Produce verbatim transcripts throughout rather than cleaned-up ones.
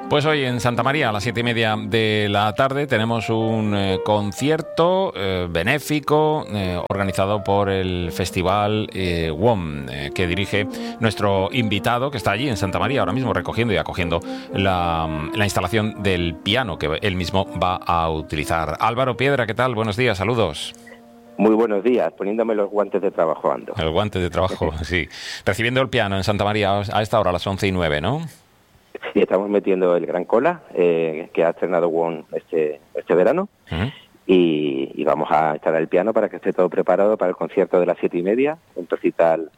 Pues hoy en Santa María a las siete y media de la tarde tenemos un eh, concierto eh, benéfico eh, organizado por el Festival eh, W O M eh, que dirige nuestro invitado que está allí en Santa María ahora mismo recogiendo y acogiendo la, la instalación del piano que él mismo va a utilizar. Álvaro Piedra, ¿qué tal? Buenos días, saludos. Muy buenos días, poniéndome los guantes de trabajo ando. El guante de trabajo, sí. Recibiendo el piano en Santa María a esta hora, a las once y nueve, ¿no? Sí, estamos metiendo el Gran Cola, eh, que ha estrenado W O M este, este verano, uh-huh. y, y vamos a instalar el piano para que esté todo preparado para el concierto de las siete y media, un recital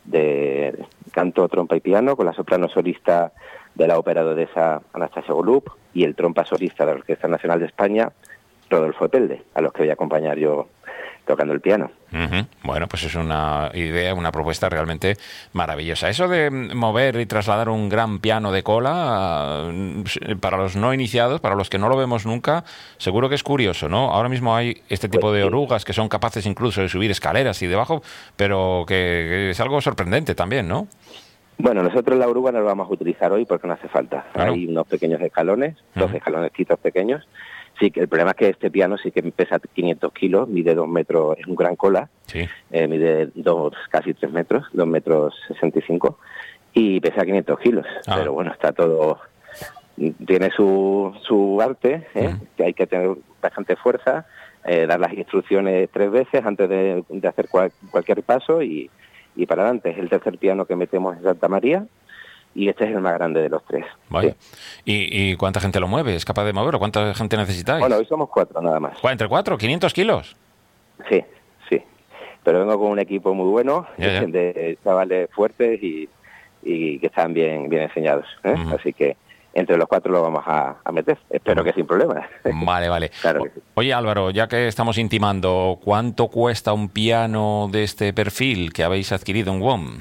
de canto, trompa y piano, con la soprano solista de la Ópera de Odessa, Anastasia Golub, y el trompa solista de la Orquesta Nacional de España, Rodolfo Epelde, a los que voy a acompañar yo tocando el piano. Uh-huh. Bueno, pues es una idea, una propuesta realmente maravillosa. Eso de mover y trasladar un gran piano de cola, para los no iniciados, para los que no lo vemos nunca, seguro que es curioso, ¿no? Ahora mismo hay este tipo pues, de orugas que son capaces incluso de subir escaleras y debajo, pero que, que es algo sorprendente también, ¿no? Bueno, nosotros la oruga no la vamos a utilizar hoy porque no hace falta. Claro. Hay unos pequeños escalones, dos uh-huh. escalonecitos pequeños. Sí, que el problema es que este piano sí que pesa quinientos kilos, mide dos metros, es un gran cola, sí. eh, mide dos, casi tres metros, dos metros sesenta y cinco, y pesa quinientos kilos. Ah. Pero bueno, está todo, tiene su, su arte, ¿eh? Uh-huh. que hay que tener bastante fuerza, eh, dar las instrucciones tres veces antes de, de hacer cual, cualquier paso y, y para adelante. Es el tercer piano que metemos en Santa María. Y este es el más grande de los tres. Vaya. Sí. ¿Y, ¿Y cuánta gente lo mueve? ¿Es capaz de moverlo? ¿Cuánta gente necesitáis? Bueno, hoy somos cuatro nada más. ¿Entre cuatro? ¿quinientos kilos? Sí, sí. Pero vengo con un equipo muy bueno, ya, ya. de chavales fuertes y, y que están bien, bien enseñados. ¿eh? Uh-huh. Así que entre los cuatro lo vamos a, a meter. Espero uh-huh. que sin problemas. Vale, vale. Claro que sí. Oye, Álvaro, ya que estamos intimando, ¿cuánto cuesta un piano de este perfil que habéis adquirido en W O M?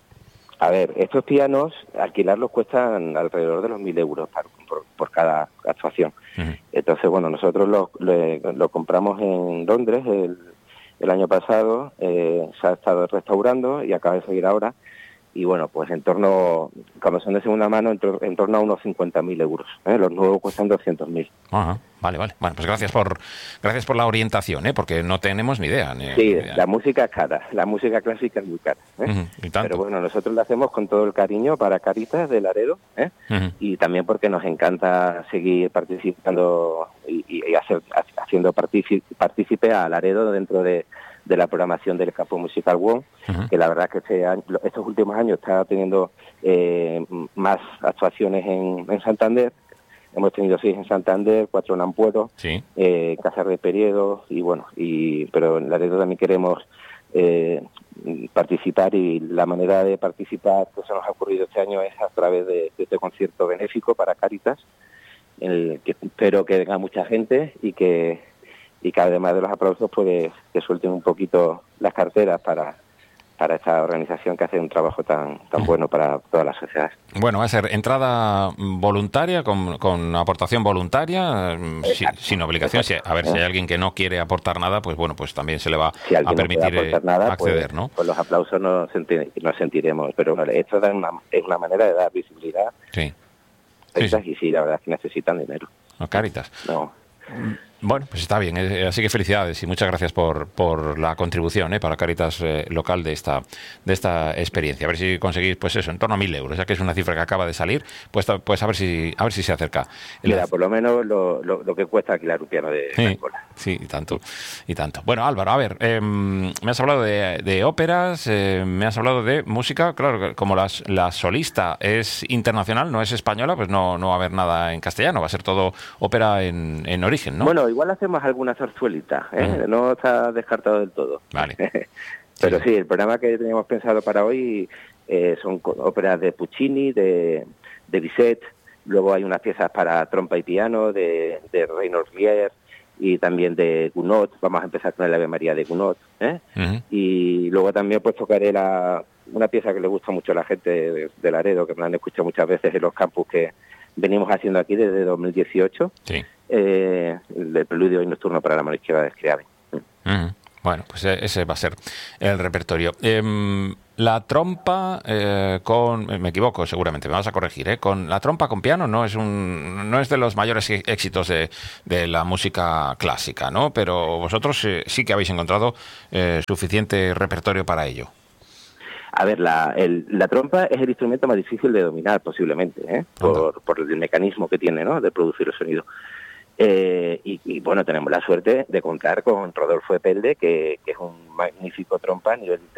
A ver, estos pianos, alquilarlos cuestan alrededor de los mil euros por, por, por cada actuación. Uh-huh. Entonces, bueno, nosotros lo, lo, lo compramos en Londres el, el año pasado, eh, se ha estado restaurando y acaba de seguir ahora. Y bueno, pues en torno, como son de segunda mano, en, tor- en torno a unos cincuenta mil euros. ¿eh? Los nuevos cuestan doscientos mil. Ajá, vale, vale. Bueno, pues gracias por gracias por la orientación, ¿eh? Porque no tenemos ni idea. Ni, sí, ni idea. La música es cara, la música clásica es muy cara. ¿eh? Uh-huh, y tanto. Pero bueno, nosotros lo hacemos con todo el cariño para Cáritas de Laredo, ¿eh? uh-huh. y también porque nos encanta seguir participando y, y hacer, haciendo partícipe, partícipe a Laredo dentro de de la programación del Campo Musical W O M, uh-huh. que la verdad es que este año, estos últimos años está teniendo eh, más actuaciones en, en Santander. Hemos tenido seis en Santander, cuatro en Ampuero, sí. eh, Casa de Periedo, y bueno, y pero en Laredo también queremos eh, participar, y la manera de participar que se nos ha ocurrido este año es a través de, de este concierto benéfico para Cáritas, en el que espero que venga mucha gente y que y que además de los aplausos pues que suelten un poquito las carteras para para esta organización que hace un trabajo tan tan bueno para toda la sociedad. Bueno, va a ser entrada voluntaria, con, con aportación voluntaria, si, sin obligación. Si, a ver, si hay alguien que no quiere aportar nada, pues bueno, pues también se le va si a permitir no nada, acceder, pues, ¿no? Pues los aplausos nos, senti- nos sentiremos, pero bueno, esto da una, es una manera de dar visibilidad. Sí. Cáritas, sí, sí. Y sí, la verdad es que necesitan dinero. No, Cáritas. No. Bueno, pues está bien, así que felicidades y muchas gracias por, por la contribución ¿eh? para Cáritas eh, local de esta de esta experiencia. A ver si conseguís, pues eso, en torno a mil euros, ya que es una cifra que acaba de salir, pues, pues a ver si a ver si se acerca. Mira, por lo menos lo, lo, lo que cuesta alquilar un piano de sí, cola. Sí, y tanto, y tanto. Bueno, Álvaro, a ver, eh, me has hablado de, de óperas, eh, me has hablado de música, claro, como las, la solista es internacional, no es española, pues no, no va a haber nada en castellano, va a ser todo ópera en, en origen, ¿no? Bueno, igual hacemos alguna zarzuelita, ¿eh? Uh-huh. No está descartado del todo. Vale. Pero sí. sí, el programa que teníamos pensado para hoy eh, son óperas de Puccini, de, de Bizet, luego hay unas piezas para trompa y piano de, de Reynolds Rier y también de Gounod. Vamos a empezar con el Ave María de Gounod, ¿eh? Uh-huh. Y luego también pues tocaré la, una pieza que le gusta mucho a la gente de, de Laredo, que me la han escuchado muchas veces en los campus que venimos haciendo aquí desde dos mil dieciocho. Sí. Eh, el preludio y nocturno para la mano izquierda de Scriabin. Uh-huh. Bueno, pues ese va a ser el repertorio. Eh, la trompa eh, con... Me equivoco seguramente, me vas a corregir, ¿eh? Con la trompa con piano no es un no es de los mayores éxitos de, de la música clásica, ¿no? Pero vosotros eh, sí que habéis encontrado eh, suficiente repertorio para ello. A ver, la, el, la trompa es el instrumento más difícil de dominar, posiblemente, ¿eh? por, por el mecanismo que tiene, ¿no?, de producir el sonido. Eh, y, y, bueno, tenemos la suerte de contar con Rodolfo Epelde, que, que es un magnífico trompa a nivel